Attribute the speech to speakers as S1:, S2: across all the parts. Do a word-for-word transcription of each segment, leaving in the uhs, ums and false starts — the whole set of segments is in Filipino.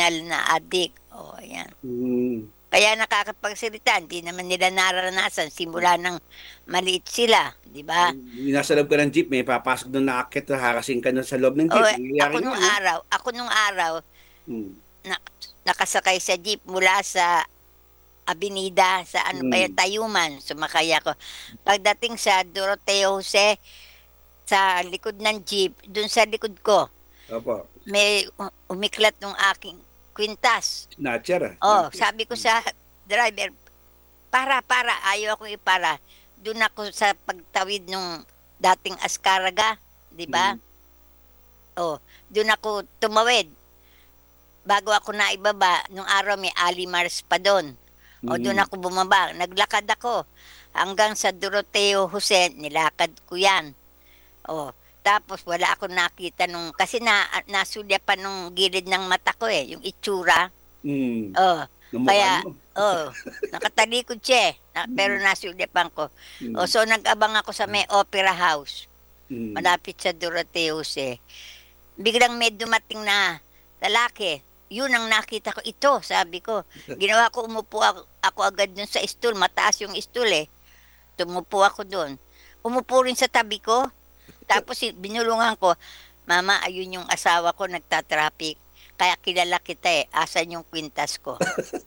S1: kriminal na adik. O, ayan.
S2: Mm.
S1: Kaya nakakapagsalita, hindi naman nila nararanasan simula ng maliit sila, di ba?
S2: Yung nasa loob ka ng jeep, may papasok doon na akit, harassing ka doon sa loob ng
S1: O,
S2: jeep.
S1: ako
S2: Nangyayari nga,
S1: nung
S2: no?
S1: araw, ako nung araw,
S2: Mm.
S1: na, nakasakay sa jeep mula sa Abinida, sa ano ba yan,
S2: Mm.
S1: Tayuman, sumakay ako. Pagdating sa Doroteo Jose, sa likod ng jeep, dun sa likod ko,
S2: Opo.
S1: may u- umiklat ng aking kwintas.
S2: Snatcher, ah.
S1: Oh,
S2: Snatcher.
S1: sabi ko sa driver, para, para, ayaw akong ipara. Doon ako sa pagtawid nung dating Ascaraga, di ba?
S2: Mm.
S1: Oh, doon ako tumawid. Bago ako naibaba, nung araw may Alimars pa doon. O doon
S2: Mm.
S1: ako bumaba. Naglakad ako hanggang sa Doroteo Jose, nilakad ko yan. O, tapos wala akong nakita nung, kasi na, nasulyapan nung gilid ng mata ko eh, yung itsura.
S2: Mm.
S1: Oh,
S2: Namukha
S1: kaya,
S2: mo.
S1: oh, nakatalikod siya eh, na, pero nasulyapan ko.
S2: Mm.
S1: O, so nag-abang ako sa may Opera House,
S2: Mm.
S1: malapit sa Doroteo Jose. Biglang may dumating na lalaki. Yun ang nakita ko. Ito, sabi ko. Ginawa ko, umupo ako, ako agad dun sa stool. Mataas yung stool eh. Tumupo ako dun. Umupo rin sa tabi ko. Tapos si- binulungan ko, Mama, ayun yung asawa ko, nagtatraffic. Kaya kilala kita eh. Asan yung kwintas ko?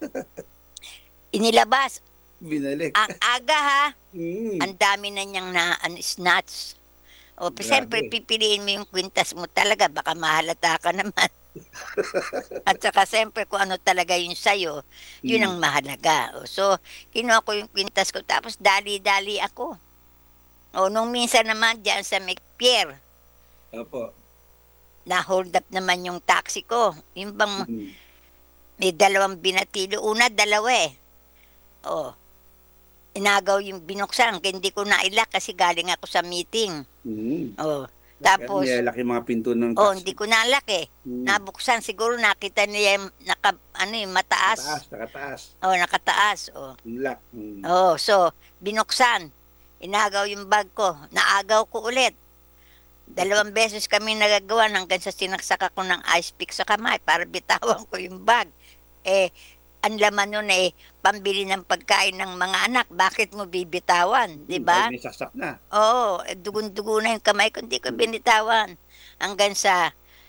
S1: Inilabas.
S2: Binalik.
S1: Ang aga ha.
S2: Mm.
S1: Ang dami na niyang na ano, snatch. O,
S2: Grabe.
S1: siyempre, pipiliin mo yung kwintas mo talaga. Baka mahalata ka naman. At saka siyempre kung ano talaga yung sayo, yun ang
S2: Mm.
S1: mahalaga. O, so, kinuha ko yung kwintas ko, tapos dali-dali ako. O, nung minsan naman dyan sa McPier,
S2: Opo.
S1: na-hold up naman yung taxi ko. Yung bang
S2: Mm.
S1: may dalawang binatilo. Una, dalawa eh. O, inagaw yung binuksan. Kaya hindi ko nailak kasi galing ako sa meeting.
S2: Mm.
S1: O,
S2: Tapos,
S1: tapos,
S2: nilalaki mga pinto ng
S1: oh,
S2: taxi.
S1: hindi ko nalak eh.
S2: Mm.
S1: Nabuksan, siguro nakita niya yung naka, ano yung
S2: Nakataas,
S1: mataas.
S2: nakataas.
S1: Oh, nakataas. Oh.
S2: Yung lock. Mm.
S1: Oh, so, binuksan. Inagaw yung bag ko. Naagaw ko ulit. Dalawang beses kami nagagawa hanggang sa sinaksak ako ng ice pick sa kamay para bitawan ko yung bag. Eh, ang laman nun eh, pambili ng pagkain ng mga anak. Bakit mo bibitawan? Di
S2: Mm,
S1: ba?
S2: dahil may saksak na.
S1: Oo, eh, dugun-dugo na yung kamay ko. Hindi ko binitawan. Hanggang sa,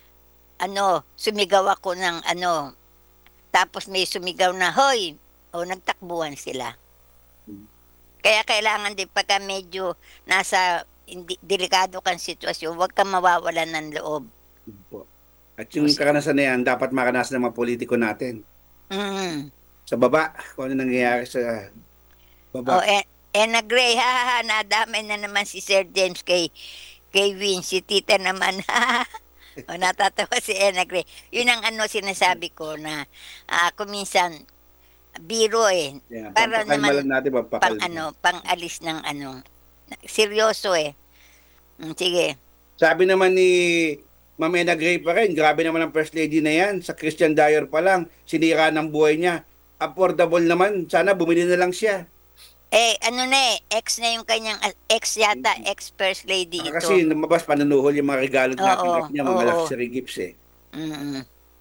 S1: ano, sumigaw ako ng ano. Tapos may sumigaw na, hoy! O, nagtakbuhan sila.
S2: Mm.
S1: Kaya kailangan din pagka medyo nasa hindi, delikado kang sitwasyon, huwag kang mawawalan ng loob.
S2: Opo. At yung
S1: Kasi-
S2: karanasan na yan, dapat makanasan ng mga politiko natin.
S1: Mm.
S2: Sa baba, kung ano nangyayari sa baba.
S1: O, eh, Ena Gray, ha, ha, ha, nadamay na naman si Sir James kay, kay Win, si Tita naman, ha, o, natatawa si Ena Gray. Yun ang ano sinasabi ko na ah, kung minsan, biro eh,
S2: Yan,
S1: para
S2: pampakalma
S1: naman
S2: lang natin,
S1: pang
S2: pampakalma.
S1: ano, pang alis ng ano, seryoso eh. Mm, sige.
S2: Sabi naman ni Ma'am Ena Gray pa rin, grabe naman ang First Lady na yan. Sa Christian Dior pa lang, sinira ng buhay niya. Affordable naman, sana bumili na lang siya.
S1: Eh, ano na eh, ex na yung kanyang, ah, ex yata, ex-first lady
S2: Ah,
S1: ito.
S2: kasi lumabas, panunuhol yung mga regalo na
S1: Oo,
S2: natin niya, mga
S1: oo.
S2: luxury gifts eh.
S1: Mm.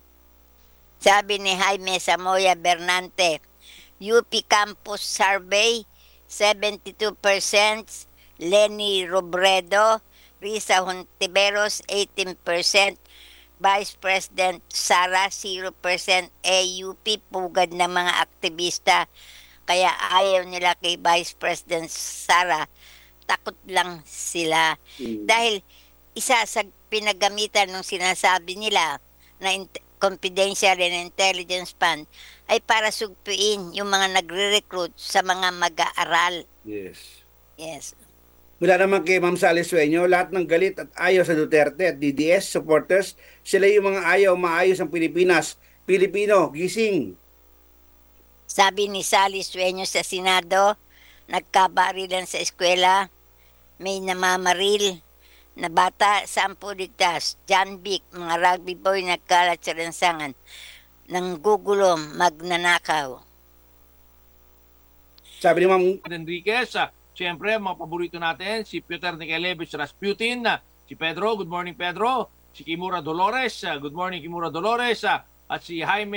S1: Sabi ni Jaime Samoya Bernante, U P Campus Survey, seventy-two percent, Lenny Robredo, Risa Hontiveros, eighteen percent, Vice President Sara, zero percent, A U P, pugad ng mga aktivista. Kaya ayaw nila kay Vice President Sara, takot lang sila.
S2: Mm.
S1: Dahil isa sa pinagamitan ng sinasabi nila na int- confidential and intelligence fund ay para sugpuin yung mga nagre-recruit sa mga mag-aaral.
S2: Yes.
S1: Yes.
S2: Mula naman kay Ma'am Sally Sueño, lahat ng galit at ayaw sa Duterte at D D S supporters, sila yung mga ayaw maayos ang Pilipinas. Pilipino, gising.
S1: Sabi ni Sally Sueño sa Senado, nagkabarilan sa eskwela, may namamaril na bata, sampu ligtas, John Vic, mga rugby boy nagkalat sa lansangan, nang gugulong, magnanakaw.
S2: Sabi ni Ma'am
S3: Enriquez, ah, siyempre mga paborito natin, si Peter Nikelevich Rasputin, ah, si Pedro, good morning Pedro, si Kimura Dolores, ah, good morning Kimura Dolores, ah, at si Jaime